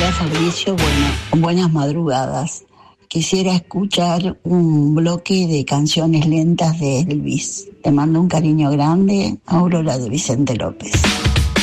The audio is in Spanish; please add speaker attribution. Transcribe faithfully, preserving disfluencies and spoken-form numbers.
Speaker 1: Hola Fabricio, bueno, buenas madrugadas. Quisiera escuchar un bloque de canciones lentas de Elvis. Te mando un cariño grande, Aurora de Vicente López.